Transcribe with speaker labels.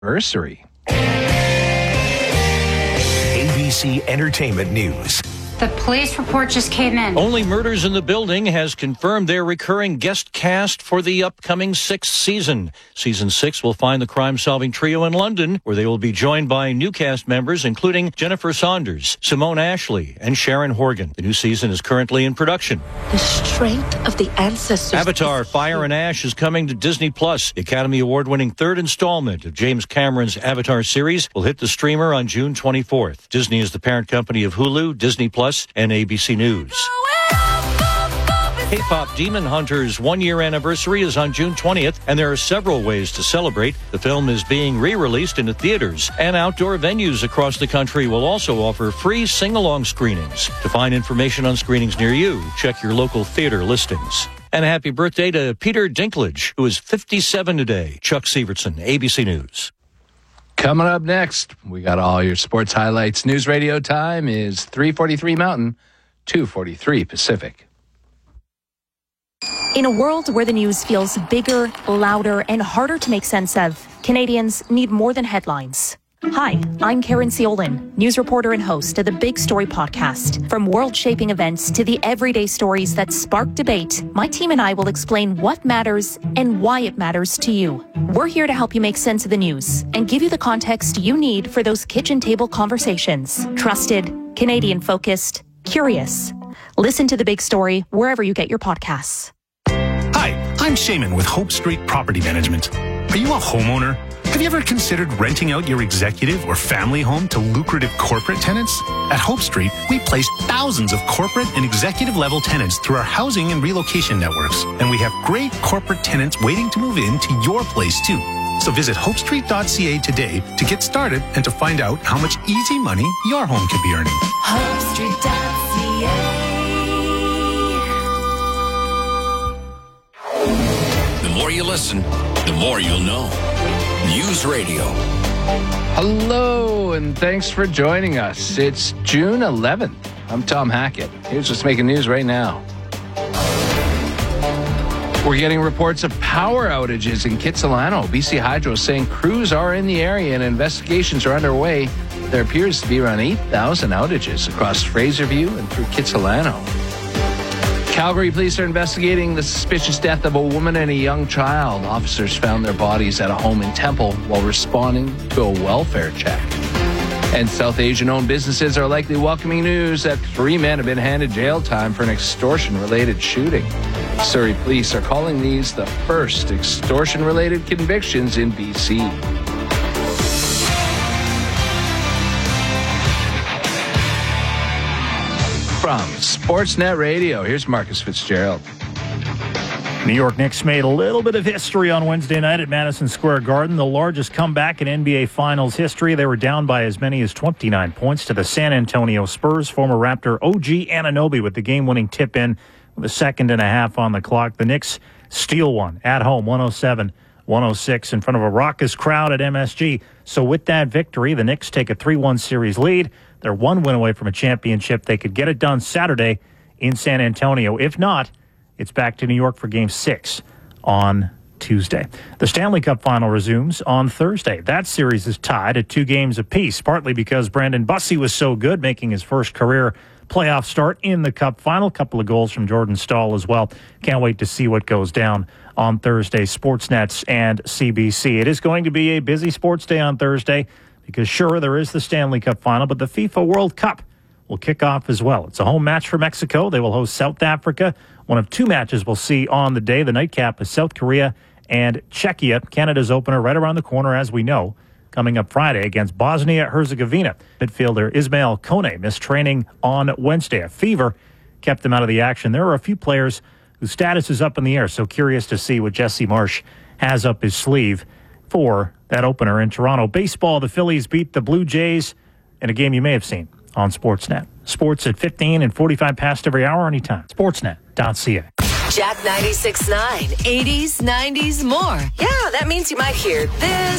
Speaker 1: anniversary.
Speaker 2: ABC Entertainment News.
Speaker 3: The police report just came in.
Speaker 4: Only Murders in the Building has confirmed their recurring guest cast for the upcoming 6th season. Season 6 will find the crime-solving trio in London, where they will be joined by new cast members, including Jennifer Saunders, Simone Ashley, and Sharon Horgan. The new season is currently in production.
Speaker 5: The strength of the ancestors.
Speaker 4: Avatar: Fire and Ash is coming to Disney+. The Academy Award-winning third installment of James Cameron's Avatar series will hit the streamer on June 24th. Disney is the parent company of Hulu, Disney+, and ABC News. K-pop Demon Hunters' one-year anniversary is on June 20th, and there are several ways to celebrate. The film is being re-released into theaters, and outdoor venues across the country will also offer free sing-along screenings. To find information on screenings near you, check your local theater listings. And a happy birthday to Peter Dinklage, who is 57 today. Chuck Severson, ABC News.
Speaker 1: Coming up next, we got all your sports highlights. News radio time is 3:43 Mountain, 2:43 Pacific.
Speaker 6: In a world where the news feels bigger, louder, and harder to make sense of, Canadians need more than headlines. Hi, I'm Karen Ciolin, news reporter and host of the Big Story podcast. From world-shaping events to the everyday stories that spark debate, my team and I will explain what matters and why it matters to you. We're here to help you make sense of the news and give you the context you need for those kitchen table conversations. Trusted, Canadian-focused, curious. Listen to The Big Story wherever you get your podcasts.
Speaker 7: Hi, I'm Shaman with Hope Street Property Management. Are you a homeowner? Have you ever considered renting out your executive or family home to lucrative corporate tenants? At Hope Street, we place thousands of corporate and executive level tenants through our housing and relocation networks. And we have great corporate tenants waiting to move into your place too. So visit hopestreet.ca today to get started and to find out how much easy money your home could be earning.
Speaker 8: hopestreet.ca. The more you listen, the more you'll know. News Radio.
Speaker 1: Hello, and thanks for joining us. It's June 11th. I'm Tom Hackett. Here's what's making news right now. We're getting reports of power outages in Kitsilano. BC Hydro saying crews are in the area and investigations are underway. There appears to be around 8,000 outages across Fraserview and through Kitsilano. Calgary police are investigating the suspicious death of a woman and a young child. Officers found their bodies at a home in Temple while responding to a welfare check. And South Asian-owned businesses are likely welcoming news that 3 men have been handed jail time for an extortion-related shooting. Surrey police are calling these the first extortion-related convictions in BC. From Sportsnet Radio, here's Marcus Fitzgerald.
Speaker 9: New York Knicks made a little bit of history on Wednesday night at Madison Square Garden, the largest comeback in NBA Finals history. They were down by as many as 29 points to the San Antonio Spurs. Former Raptor OG Anunoby with the game-winning tip-in with a second and a half on the clock. The Knicks steal one at home, 107-106 in front of a raucous crowd at MSG. So with that victory, the Knicks take a 3-1 series lead. They're 1 win away from a championship. They could get it done Saturday in San Antonio. If not, it's back to New York for Game 6 on Tuesday. The Stanley Cup Final resumes on Thursday. That series is tied at 2 games apiece, partly because Brandon Bussey was so good, making his first career playoff start in the Cup Final. Couple of goals from Jordan Staal as well. Can't wait to see what goes down on Thursday, Sportsnets and CBC. It is going to be a busy sports day on Thursday because, sure, there is the Stanley Cup Final, but the FIFA World Cup will kick off as well. It's a home match for Mexico. They will host South Africa. One of 2 matches we'll see on the day. The nightcap is South Korea and Czechia. Canada's opener right around the corner, as we know, coming up Friday against Bosnia-Herzegovina. Midfielder Ismail Kone missed training on Wednesday. A fever kept him out of the action. There are a few players whose status is up in the air, so curious to see what Jesse Marsch has up his sleeve for that opener in Toronto. Baseball, the Phillies beat the Blue Jays in a game you may have seen on Sportsnet. Sports at 15 and 45 past every hour anytime. Sportsnet.ca.
Speaker 10: Jack 96.9, 80s, 90s, more. Yeah, that means you might hear this